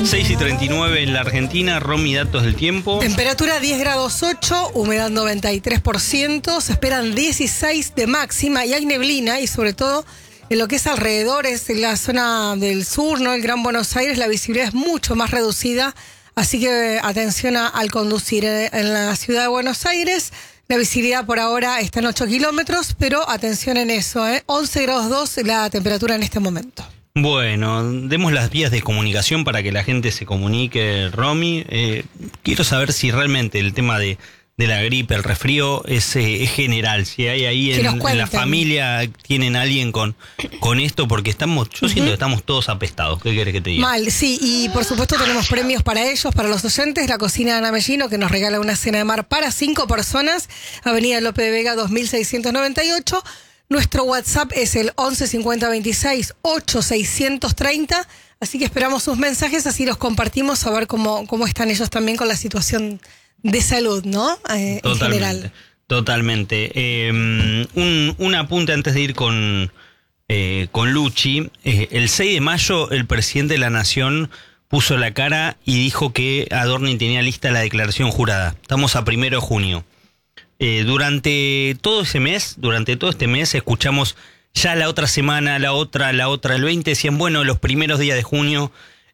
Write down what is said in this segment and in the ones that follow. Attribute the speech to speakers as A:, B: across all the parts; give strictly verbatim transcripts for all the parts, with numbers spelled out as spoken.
A: seis y treinta y nueve en la Argentina. Romy, datos del tiempo.
B: Temperatura diez grados ocho, humedad noventa y tres por ciento, se esperan dieciséis de máxima y hay neblina, y sobre todo en lo que es alrededores, en la zona del sur, ¿no? El Gran Buenos Aires, la visibilidad es mucho más reducida, así que atención a, al conducir. En la ciudad de Buenos Aires, la visibilidad por ahora está en ocho kilómetros, pero atención en eso, ¿eh? once grados dos la temperatura en este momento.
A: Bueno, demos las vías de comunicación para que la gente se comunique, Romy. Eh, quiero saber si realmente el tema de, de la gripe, el resfrío, es, eh, es general. Si hay ahí en, en la familia, tienen a alguien con, con esto, porque estamos, yo uh-huh. siento que estamos todos apestados. ¿Qué querés que te diga?
B: Mal, sí, y por supuesto tenemos premios para ellos, para los oyentes. La Cocina de Ana Mellino, que nos regala una cena de mar para cinco personas. Avenida Lope de Vega dos mil seiscientos noventa y ocho. Nuestro WhatsApp es el once cincuenta veintiséis ocho seiscientos treinta, así que esperamos sus mensajes, así los compartimos, a ver cómo, cómo están ellos también con la situación de salud, ¿no? Eh,
A: totalmente,
B: en general.
A: Totalmente. Eh, un, un apunte antes de ir con, eh, con Luchi. Eh, el seis de mayo el presidente de la Nación puso la cara y dijo que Adorni tenía lista la declaración jurada. Estamos a primero de junio. Eh, durante todo ese mes, durante todo este mes, escuchamos ya la otra semana, la otra, la otra, el veinte, decían, bueno, los primeros días de junio,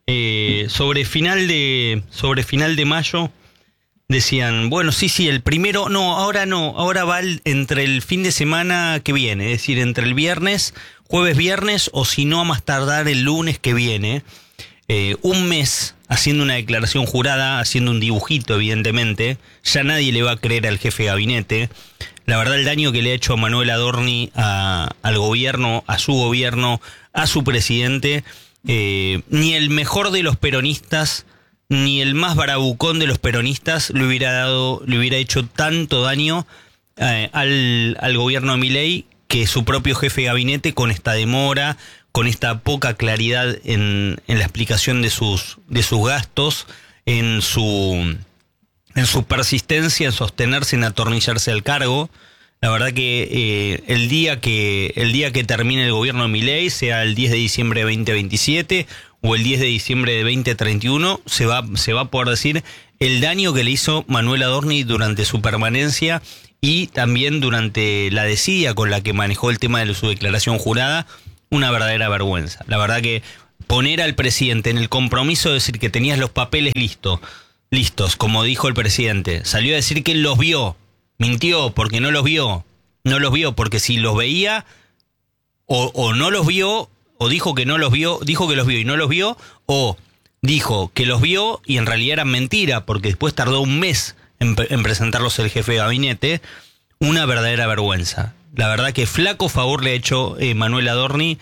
A: eh, sobre final de, sobre final de mayo, decían, bueno, sí, sí, el primero, no, ahora no, ahora va el, entre el fin de semana que viene, es decir, entre el viernes, jueves, viernes, o si no, a más tardar el lunes que viene. Eh, un mes haciendo una declaración jurada, haciendo un dibujito, evidentemente, ya nadie le va a creer al jefe de gabinete. La verdad, el daño que le ha hecho a Manuel Adorni a, al gobierno, a su gobierno, a su presidente, eh, ni el mejor de los peronistas, ni el más bravucón de los peronistas le hubiera dado, le hubiera hecho tanto daño eh, al, al gobierno de Milei que su propio jefe de gabinete, con esta demora, con esta poca claridad en, en la explicación de sus, de sus gastos, en su, en su persistencia en sostenerse, en atornillarse al cargo. La verdad que eh, el día que el día que termine el gobierno de Milei, sea el diez de diciembre de veinte veintisiete o el diez de diciembre de veinte treinta y uno, se va, se va a poder decir el daño que le hizo Manuel Adorni durante su permanencia y también durante la desidia con la que manejó el tema de su declaración jurada. Una verdadera vergüenza. La verdad que poner al presidente en el compromiso de decir que tenías los papeles listos, listos, como dijo el presidente, salió a decir que él los vio, mintió porque no los vio, no los vio porque si los veía o, o no los vio, o dijo que no los vio, dijo que los vio y no los vio, o dijo que los vio y en realidad eran mentira porque después tardó un mes en, en presentarlos el jefe de gabinete. Una verdadera vergüenza. La verdad que flaco favor le ha hecho eh, Manuel Adorni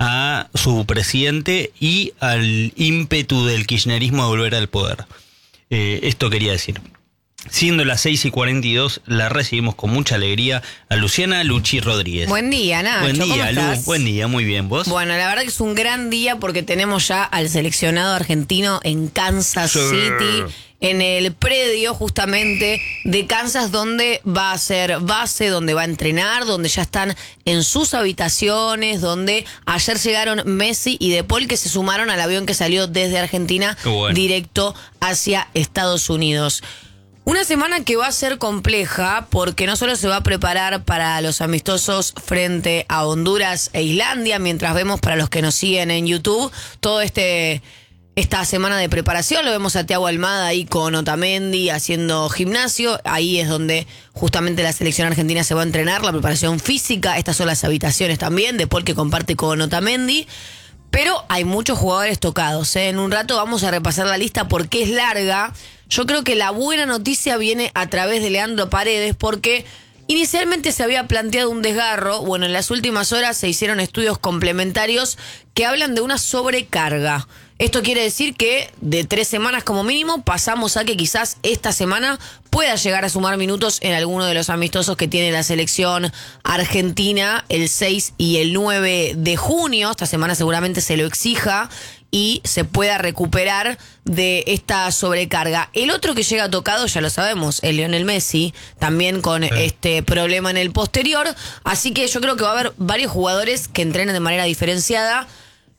A: a su presidente y al ímpetu del kirchnerismo de volver al poder. Eh, esto quería decir. Siendo las seis y cuarenta y dos, la recibimos con mucha alegría a Luciana Luchi Rodríguez.
C: Buen día, Nacho.
A: Buen día,
C: ¿Cómo estás?
A: Lu. Buen día, muy bien. ¿Vos?
C: Bueno, la verdad que es un gran día porque tenemos ya al seleccionado argentino en Kansas
A: Sí.
C: City, en el predio justamente de Kansas, donde va a ser base, donde va a entrenar, donde ya están en sus habitaciones, donde ayer llegaron Messi y De Paul, que se sumaron al avión que salió desde Argentina
A: bueno.
C: directo hacia Estados Unidos. Una semana que va a ser compleja porque no solo se va a preparar para los amistosos frente a Honduras e Islandia, mientras vemos para los que nos siguen en YouTube todo este esta semana de preparación, lo vemos a Thiago Almada ahí con Otamendi haciendo gimnasio, ahí es donde justamente la selección argentina se va a entrenar, la preparación física, estas son las habitaciones también, De Paul que comparte con Otamendi. Pero hay muchos jugadores tocados, ¿eh? En un rato vamos a repasar la lista porque es larga. Yo creo que la buena noticia viene a través de Leandro Paredes porque inicialmente se había planteado un desgarro. Bueno, en las últimas horas se hicieron estudios complementarios que hablan de una sobrecarga. Esto quiere decir que de tres semanas como mínimo pasamos a que quizás esta semana pueda llegar a sumar minutos en alguno de los amistosos que tiene la selección argentina el seis y el nueve de junio. Esta semana seguramente se lo exija y se pueda recuperar de esta sobrecarga. El otro que llega tocado, ya lo sabemos, es Lionel Messi, también con sí. este problema en el posterior. Así que yo creo que va a haber varios jugadores que entrenen de manera diferenciada.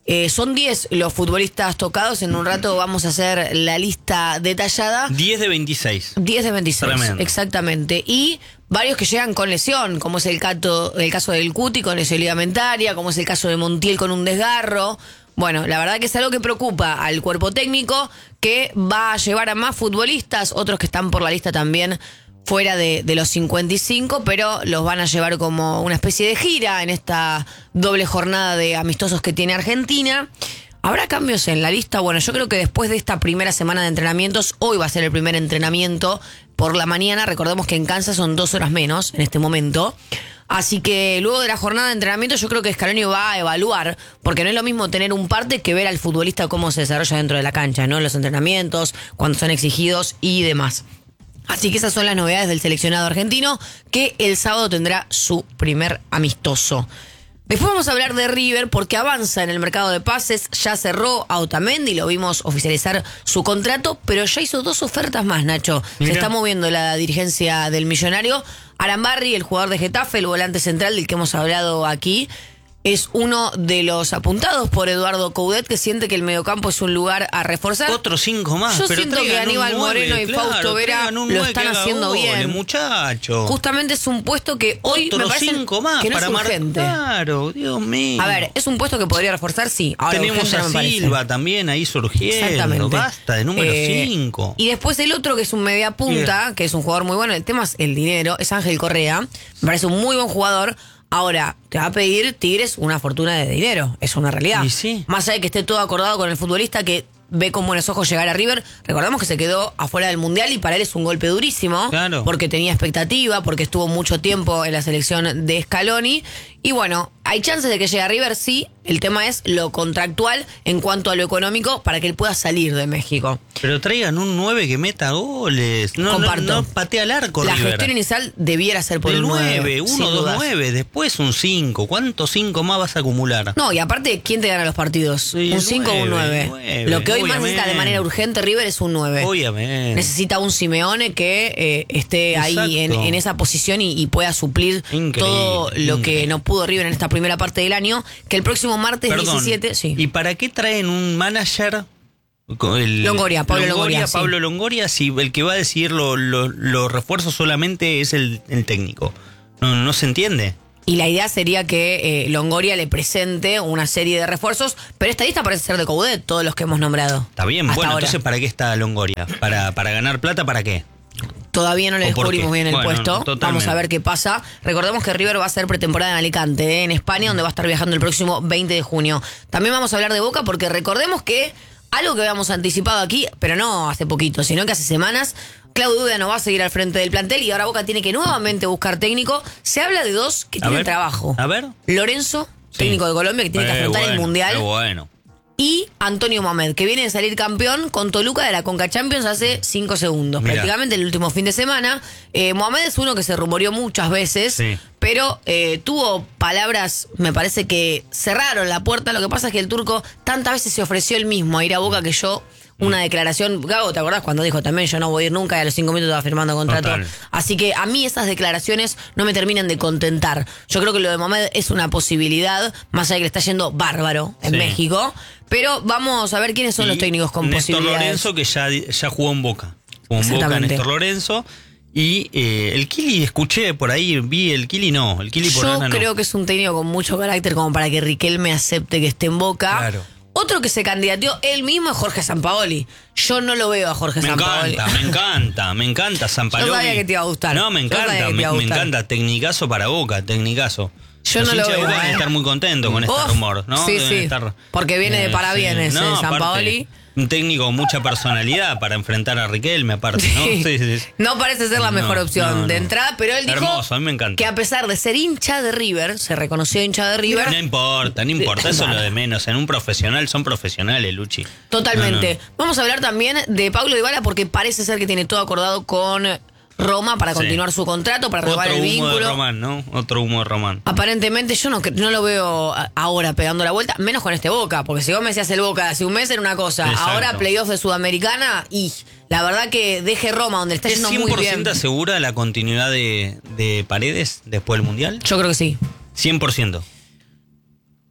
C: Eh, son diez los futbolistas tocados. En un rato vamos a hacer la lista detallada.
A: diez de veintiséis.
C: diez de veintiséis,
A: Tremendo.
C: exactamente. Y varios que llegan con lesión, como es el, cato, el caso del Cuti con lesión ligamentaria, como es el caso de Montiel con un desgarro. Bueno, la verdad que es algo que preocupa al cuerpo técnico, que va a llevar a más futbolistas, otros que están por la lista también fuera de, de los cincuenta y cinco, pero los van a llevar como una especie de gira en esta doble jornada de amistosos que tiene Argentina. ¿Habrá cambios en la lista? Bueno, yo creo que después de esta primera semana de entrenamientos, hoy va a ser el primer entrenamiento por la mañana. Recordemos que en Kansas son dos horas menos en este momento. Así que luego de la jornada de entrenamiento yo creo que Scaloni va a evaluar, porque no es lo mismo tener un parte que ver al futbolista cómo se desarrolla dentro de la cancha, ¿no? Los entrenamientos, cuando son exigidos y demás. Así que esas son las novedades del seleccionado argentino, que el sábado tendrá su primer amistoso. Después vamos a hablar de River, porque avanza en el mercado de pases. Ya cerró a Otamendi, lo vimos oficializar su contrato, pero ya hizo dos ofertas más, Nacho.
A: Mirá.
C: Se está moviendo la dirigencia del Millonario. Arambarri, el jugador de Getafe, el volante central del que hemos hablado aquí, es uno de los apuntados por Eduardo Coudet, que siente que el mediocampo es un lugar a reforzar.
A: Otros cinco más.
C: Yo
A: pero
C: siento que
A: traigan un
C: Aníbal
A: nueve,
C: Moreno y
A: claro,
C: Fausto Vera
A: traigan un
C: lo
A: nueve
C: están
A: que haga
C: haciendo
A: goles,
C: bien.
A: muchacho.
C: Justamente es un puesto que hoy me
A: Otros
C: parece
A: cinco más
C: que no
A: para
C: es
A: marcar.
C: urgente.
A: Claro, Dios mío.
C: A ver, ¿es un puesto que podría reforzar? Sí. Ahora,
A: Tenemos
C: urgente
A: a
C: no me parece.
A: Silva también ahí surgiendo.
C: Exactamente.
A: Basta, de número
C: Eh,
A: cinco.
C: Y después el otro, que es un media punta, que es un jugador muy bueno. El tema es el dinero, es Ángel Correa. Me parece un muy buen jugador. Ahora, te va a pedir Tigres una fortuna de dinero. Es una realidad.
A: Y sí.
C: Más allá de que esté todo acordado con el futbolista que ve con buenos ojos llegar a River. Recordamos que se quedó afuera del Mundial y para él es un golpe durísimo.
A: Claro.
C: Porque tenía expectativa, porque estuvo mucho tiempo en la selección de Scaloni. Y bueno, hay chances de que llegue a River, sí. El tema es lo contractual en cuanto a lo económico para que él pueda salir de México.
A: Pero traigan un nueve que meta goles. No, no,
C: Comparto.
A: no patea al arco,
C: La
A: River.
C: gestión inicial debiera ser por
A: El
C: el nueve.
A: nueve, uno, dos, nueve, después un cinco. ¿Cuántos cinco más vas a acumular?
C: No, y aparte, ¿quién te gana los partidos?
A: Sí,
C: un
A: el
C: cinco o un
A: nueve,
C: nueve.
A: nueve,
C: Lo que hoy más
A: obviamente.
C: necesita de manera urgente River es un nueve.
A: Obviamente.
C: Necesita un Simeone que eh, esté ahí en,
A: Exacto.
C: en esa posición y, y pueda suplir
A: Increíble,
C: todo lo
A: increíble.
C: que no pudo River en esta primera parte del año. Que el próximo martes
A: Perdón,
C: diecisiete. Sí.
A: ¿y para qué traen un manager? Con el-
C: Longoria, Pablo Longoria, sí.
A: Pablo Longoria, si el que va a decidir los lo, los refuerzos solamente es el, el técnico. No, no se entiende.
C: Y la idea sería que eh, Longoria le presente una serie de refuerzos, pero esta lista parece ser de Coudet, todos los que hemos nombrado.
A: Está bien,
C: hasta
A: bueno,
C: ahora.
A: entonces ¿para qué está Longoria? ¿Para, para ganar plata? ¿Para qué?
C: Todavía no le
A: ¿O por
C: descubrimos
A: qué?
C: bien el
A: Bueno,
C: puesto.
A: totalmente.
C: Vamos a ver qué pasa. Recordemos que River va a hacer pretemporada en Alicante, ¿eh? En España, donde va a estar viajando el próximo veinte de junio. También vamos a hablar de Boca porque recordemos que algo que habíamos anticipado aquí, pero no hace poquito, sino que hace semanas, Claudio Duda no va a seguir al frente del plantel y ahora Boca tiene que nuevamente buscar técnico. Se habla de dos que
A: A
C: tienen
A: ver,
C: trabajo.
A: a ver.
C: Lorenzo,
A: Sí.
C: técnico de Colombia, que tiene que
A: Eh,
C: afrontar el
A: bueno,
C: Mundial.
A: eh, bueno.
C: Y Antonio Mohamed, que viene de salir campeón con Toluca de la Conca Champions hace cinco segundos,
A: Mirá.
C: prácticamente el último fin de semana. Eh, Mohamed es uno que se rumoreó muchas veces,
A: Sí.
C: pero eh, tuvo palabras, me parece que cerraron la puerta. Lo que pasa es que el turco tantas veces se ofreció él mismo a ir a Boca que yo... Una declaración, Gago, ¿te acordás cuando dijo también yo no voy a ir nunca y a los cinco minutos estaba firmando contrato?
A: Total.
C: Así que a mí esas declaraciones no me terminan de contentar. Yo creo que lo de Mohamed es una posibilidad, más allá de que le está yendo bárbaro en
A: Sí.
C: México. Pero vamos a ver quiénes son
A: Y
C: los técnicos con
A: Néstor
C: posibilidades.
A: Lorenzo, que ya, ya jugó en Boca. Jugó en Boca
C: Exactamente.
A: Néstor Lorenzo. Y eh, el Kili, escuché por ahí, vi el Kili, no. El Kili por
C: Yo
A: ahora no.
C: creo que es un técnico con mucho carácter como para que Riquelme acepte que esté en Boca.
A: Claro.
C: Otro que se candidateó él mismo es Jorge Sampaoli. Yo no lo veo a Jorge
A: Me
C: Sampaoli.
A: encanta, me encanta, me encanta Sampaoli.
C: Yo sabía que te iba a gustar.
A: No, me
C: Yo sabía
A: encanta,
C: que te
A: me,
C: iba a
A: me
C: gustar.
A: encanta. Tecnicazo para Boca, tecnicazo.
C: Yo
A: Los
C: no lo
A: hinchas de
C: veo,
A: Boca deben
C: ¿eh?
A: estar muy contentos con este
C: Uf,
A: rumor, ¿no?
C: sí,
A: Deben
C: sí.
A: estar,
C: Porque viene de parabienes, eh,
A: aparte,
C: Sampaoli.
A: un técnico con mucha personalidad para enfrentar a Riquelme, aparte, ¿no?
C: Sí.
A: Sí, sí, sí.
C: No parece ser la
A: No,
C: mejor opción
A: no,
C: de
A: no.
C: entrada, pero él dijo
A: Hermoso, a mí me encanta.
C: que a pesar de ser hincha de River, se reconoció hincha de River.
A: No importa, no importa, eso es lo de menos. En un profesional son profesionales, Luchi.
C: Totalmente.
A: No, no.
C: Vamos a hablar también de Pablo Dybala porque parece ser que tiene todo acordado con Roma para
A: Sí.
C: continuar su contrato, para renovar
A: Otro
C: el
A: humo de
C: vínculo.
A: Román, ¿no? Otro humo de Román.
C: Aparentemente yo no, cre- no lo veo a- ahora pegando la vuelta, menos con este Boca, porque si vos me decías el Boca hace un mes era una cosa,
A: Exacto.
C: ahora playoffs de Sudamericana y la verdad que deje Roma donde le está
A: ¿Es
C: yendo
A: cien
C: muy
A: por
C: bien.
A: ciento segura la continuidad de, de Paredes después del Mundial?
C: Yo creo que sí.
A: cien por ciento.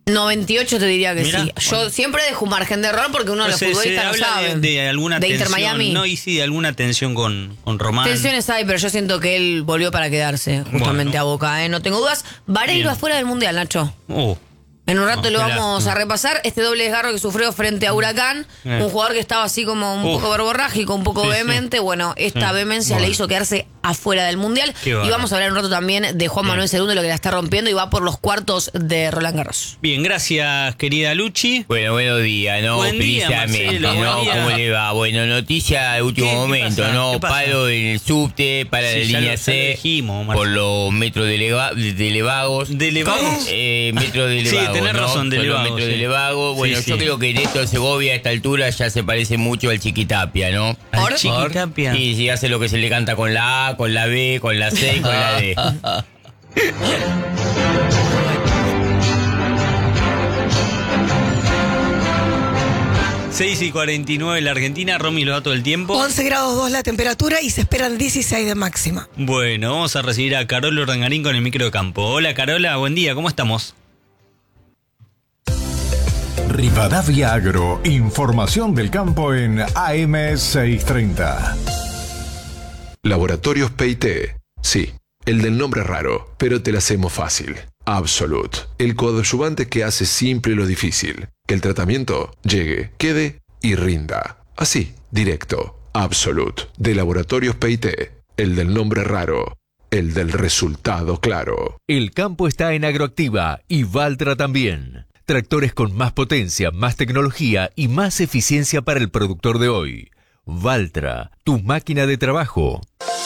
C: noventa y ocho te diría que
A: Mirá,
C: sí. Yo
A: bueno.
C: siempre dejo un margen de error porque uno de los
A: Se- se
C: futbolistas no
A: habla
C: sabe.
A: de, de alguna
C: de Inter
A: tensión,
C: Miami.
A: no, y sí, de alguna tensión con, con Román.
C: Tensiones hay, pero yo siento que él volvió para quedarse justamente
A: Bueno.
C: a Boca, ¿eh? No tengo dudas. Vareiro
A: Bien.
C: afuera del Mundial, Nacho.
A: Oh,
C: En un rato
A: No,
C: lo
A: qué
C: vamos
A: lástima.
C: a repasar. Este doble desgarro que sufrió frente a Huracán.
A: Eh.
C: Un jugador que estaba así como un
A: Uf.
C: poco verborrágico, un poco
A: Sí,
C: vehemente. Bueno, esta
A: Sí.
C: vehemencia
A: Bueno.
C: le hizo quedarse afuera del Mundial.
A: Qué
C: Y
A: bárbaro.
C: vamos a hablar un rato también de Juan
A: Bien.
C: Manuel segundo, lo que la está rompiendo y va por los cuartos de Roland Garros.
A: bien, gracias, querida Luchi.
D: Bueno, buenos días, ¿no?
A: Buen día,
D: Precisamente,
A: Marcelo,
D: ¿no?
A: buen día.
D: ¿Cómo le va? Bueno, noticia de último
A: ¿Qué- qué
D: momento,
A: pasa?
D: ¿no?
A: ¿Qué pasa?
D: Paro en el subte para
A: Sí,
D: la
A: ya lo-
D: línea
A: ya lo
D: C
A: dijimos, Marcelo.
D: por los metros de, Leva- de Levagos.
A: ¿De Levagos?
D: Eh, metros de
A: Sí,
D: Levagos,
A: tenés
D: ¿no?
A: razón, de
D: Por los
A: Levagos,
D: metros de
A: sí.
D: Levagos. Bueno,
A: Sí,
D: yo
A: sí.
D: creo que Néstor Segovia a esta altura ya se parece mucho al Chiquitapia, ¿no?
A: Al
C: ¿Por?
A: Chiquitapia.
D: Y si hace lo que se le canta con la A, con la B, con la C y con la D.
A: seis y cuarenta y nueve en la Argentina, Romy lo da todo el tiempo.
B: once grados dos la temperatura y se esperan dieciséis de máxima.
A: Bueno, vamos a recibir a Carola Urdangarín con el micro de campo. Hola Carola, buen día, ¿cómo estamos?
E: Rivadavia Agro, información del campo en A M seiscientos treinta.
F: Laboratorios P I T. Sí, el del nombre raro, pero te la hacemos fácil. Absolute, el coadyuvante que hace simple lo difícil. Que el tratamiento llegue, quede y rinda. Así, directo. Absolute, de Laboratorios P I T. El del nombre raro, el del resultado claro.
G: El campo está en Agroactiva y Valtra también. Tractores con más potencia, más tecnología y más eficiencia para el productor de hoy. Valtra, tu máquina de trabajo.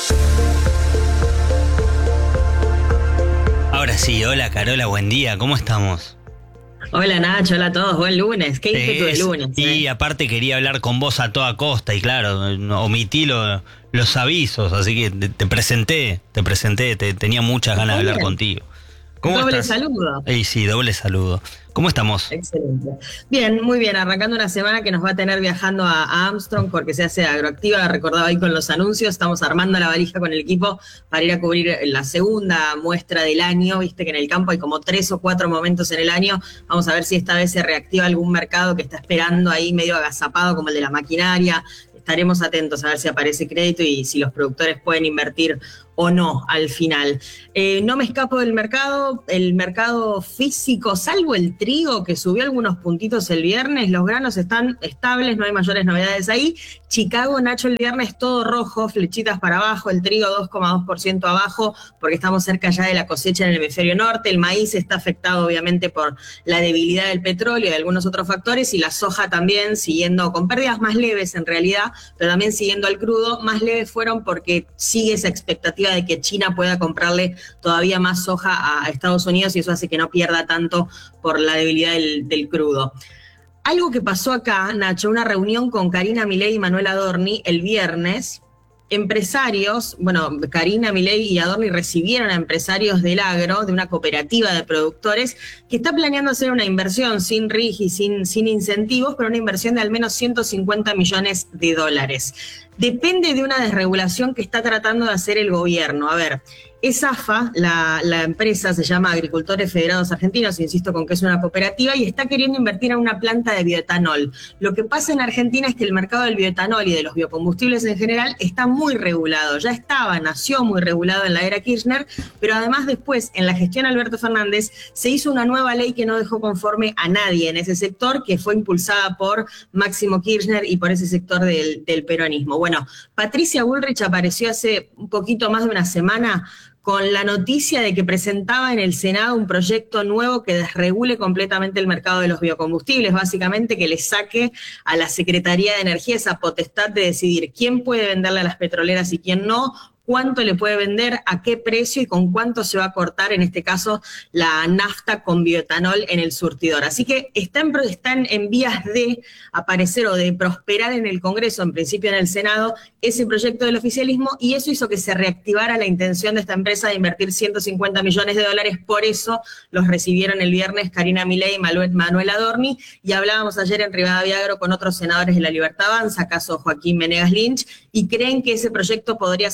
A: Ahora sí, hola Carola, buen día, ¿cómo estamos?
H: Hola Nacho, hola a todos, buen lunes, qué ímpetu de
A: Es-
H: lunes.
A: Y
H: eh.
A: aparte quería hablar con vos a toda costa y claro, no- omití lo- los avisos, así que te, te presenté, te presenté, te, tenía muchas ganas de
H: Muy
A: hablar
H: bien.
A: contigo. ¿Cómo
H: Doble
A: estás?
H: saludo.
A: Ey, sí, doble saludo. ¿Cómo estamos?
H: Excelente. Bien, muy bien, arrancando una semana que nos va a tener viajando a, a Armstrong porque se hace Agroactiva, recordaba ahí con los anuncios, estamos armando la valija con el equipo para ir a cubrir la segunda muestra del año, viste que en el campo hay como tres o cuatro momentos en el año, vamos a ver si esta vez se reactiva algún mercado que está esperando ahí medio agazapado como el de la maquinaria, estaremos atentos a ver si aparece crédito y si los productores pueden invertir o no al final. Eh, no me escapo del mercado, el mercado físico, salvo el trigo que subió algunos puntitos el viernes, los granos están estables, no hay mayores novedades ahí. Chicago, Nacho, el viernes todo rojo, flechitas para abajo, el trigo dos coma dos por ciento abajo porque estamos cerca ya de la cosecha en el hemisferio norte, el maíz está afectado obviamente por la debilidad del petróleo y de algunos otros factores y la soja también siguiendo con pérdidas más leves en realidad, pero también siguiendo al crudo, más leves fueron porque sigue esa expectativa de que China pueda comprarle todavía más soja a Estados Unidos y eso hace que no pierda tanto por la debilidad del, del crudo. Algo que pasó acá, Nacho, una reunión con Karina Milei y Manuel Adorni el viernes. Empresarios, bueno, Karina Milei y Adorni recibieron a empresarios del agro, de una cooperativa de productores, que está planeando hacer una inversión sin R I G y sin, sin incentivos, pero una inversión de al menos ciento cincuenta millones de dólares. Depende de una desregulación que está tratando de hacer el gobierno. A ver, ESAFA, la, la empresa se llama Agricultores Federados Argentinos, insisto con que es una cooperativa, y está queriendo invertir en una planta de bioetanol. Lo que pasa en Argentina es que el mercado del bioetanol y de los biocombustibles en general está muy regulado. Ya estaba, nació muy regulado en la era Kirchner, pero además después, en la gestión Alberto Fernández, se hizo una nueva ley que no dejó conforme a nadie en ese sector, que fue impulsada por Máximo Kirchner y por ese sector del, del peronismo. Bueno, Patricia Bullrich apareció hace un poquito más de una semana con la noticia de que presentaba en el Senado un proyecto nuevo que desregule completamente el mercado de los biocombustibles, básicamente que le saque a la Secretaría de Energía esa potestad de decidir quién puede venderle a las petroleras y quién no, cuánto le puede vender, a qué precio y con cuánto se va a cortar, en este caso, la nafta con bioetanol en el surtidor. Así que están, están en vías de aparecer o de prosperar en el Congreso, en principio en el Senado, ese proyecto del oficialismo, y eso hizo que se reactivara la intención de esta empresa de invertir ciento cincuenta millones de dólares. Por eso los recibieron el viernes Karina Milei y Manuel Adorni, y hablábamos ayer en Rivadavia Agro con otros senadores de La Libertad Avanza, caso Joaquín Menegas Lynch, y creen que ese proyecto podría salir este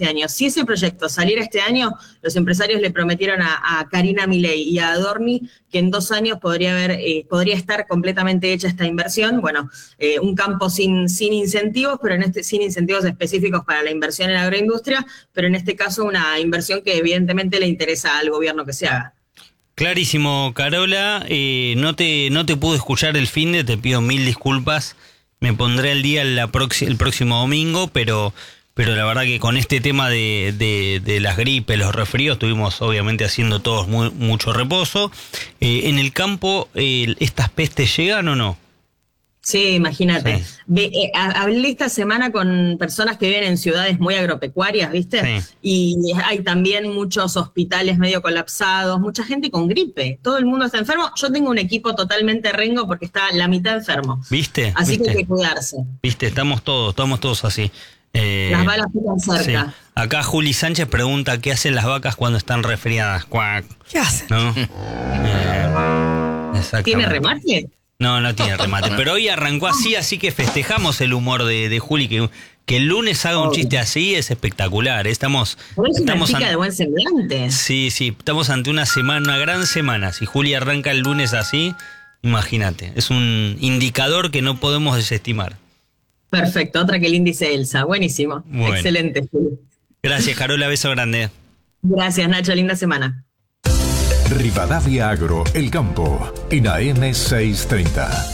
H: este año. Si ese proyecto saliera este año, los empresarios le prometieron a, a Karina Milei y a Adorni que en dos años podría haber, eh, podría estar completamente hecha esta inversión. Bueno, eh, un campo sin, sin incentivos, pero en este, sin incentivos específicos para la inversión en agroindustria, pero en este caso una inversión que evidentemente le interesa al gobierno que se haga.
A: Clarísimo, Carola. Eh, no te no te pude escuchar el finde, te pido mil disculpas. Me pondré al día la proxi- el próximo domingo, pero pero la verdad que con este tema de, de, de las gripes, los resfríos, estuvimos obviamente haciendo todos muy, mucho reposo. Eh, en el campo, eh, ¿estas pestes llegan o no?
H: Sí, imagínate.
A: Sí.
H: Ve, eh, hablé esta semana con personas que viven en ciudades muy agropecuarias, ¿viste?
A: Sí.
H: Y hay también muchos hospitales medio colapsados, mucha gente con gripe. Todo el mundo está enfermo. Yo tengo un equipo totalmente rengo porque está la mitad enfermo.
A: ¿Viste?
H: Así
A: ¿Viste?
H: que hay que cuidarse.
A: Viste, estamos todos, estamos todos así. Eh,
H: Las balas están cerca.
A: sí. Acá Juli Sánchez pregunta qué hacen las vacas cuando están resfriadas. Cuac.
B: ¿Qué hacen?
A: ¿No? Eh, exactamente.
H: ¿Tiene remate?
A: No, no tiene remate. Pero hoy arrancó así, así que festejamos el humor de, de Juli. Que, que el lunes haga un chiste así es espectacular. Estamos,
H: Pero es una
A: estamos
H: chica
A: an-
H: de buen semblante.
A: Sí, sí, estamos ante una semana, una gran semana. Si Juli arranca el lunes así, imagínate. Es un indicador que no podemos desestimar.
H: Perfecto, otra que el índice Elsa. Buenísimo.
A: Bueno.
H: Excelente.
A: Gracias, Carola. Beso grande.
H: Gracias, Nacho. Linda semana.
E: Rivadavia Agro, El Campo, en A M seiscientos treinta.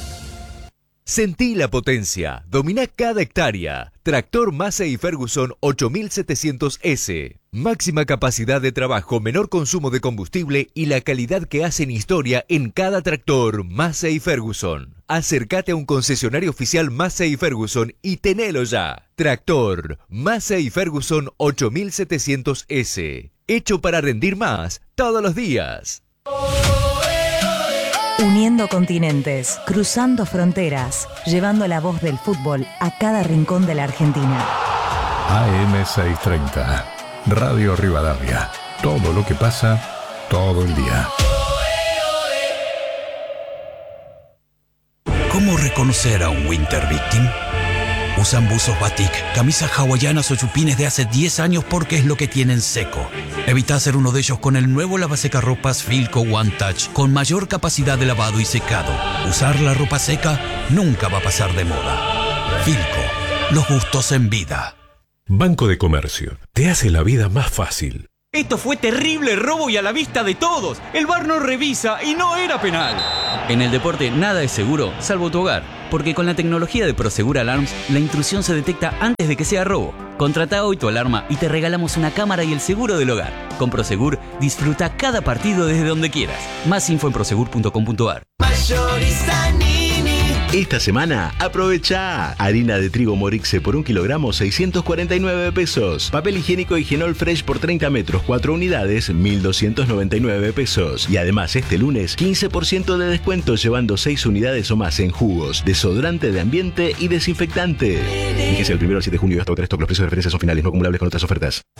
G: Sentí la potencia, domina cada hectárea. Tractor Massey Ferguson ocho mil setecientos ese. Máxima capacidad de trabajo, menor consumo de combustible y la calidad que hacen historia en cada tractor Massey Ferguson. Acércate a un concesionario oficial Massey Ferguson y tenelo ya. Tractor Massey Ferguson ocho mil setecientos ese. Hecho para rendir más todos los días.
I: Uniendo continentes, cruzando fronteras, llevando la voz del fútbol a cada rincón de la Argentina.
E: A M seiscientos treinta, Radio Rivadavia. Todo lo que pasa, todo el día.
J: ¿Cómo reconocer a un winter victim? Usan buzos batik, camisas hawaianas o chupines de hace diez años porque es lo que tienen seco. Evita ser uno de ellos con el nuevo lavasecarropas Filco One Touch con mayor capacidad de lavado y secado. Usar la ropa seca nunca va a pasar de moda. Filco, los gustos en vida.
K: Banco de Comercio, te hace la vida más fácil.
L: Esto fue terrible robo y a la vista de todos. El V A R no revisa y no era penal. En el deporte nada es seguro, salvo tu hogar. Porque con la tecnología de Prosegur Alarms, la intrusión se detecta antes de que sea robo. Contrata hoy tu alarma y te regalamos una cámara y el seguro del hogar. Con Prosegur, disfruta cada partido desde donde quieras. Más info en prosegur punto com punto a r.
M: Esta semana, aprovecha harina de trigo Morixe por un kilogramo, seiscientos cuarenta y nueve pesos. Papel higiénico Higienol Fresh por treinta metros, cuatro unidades, mil doscientos noventa y nueve pesos. Y además, este lunes, quince por ciento de descuento llevando seis unidades o más en jugos, desodorante de ambiente y desinfectante. Fíjese el primero al siete de junio hasta otra stock. Los precios de referencia son finales, no acumulables con otras ofertas.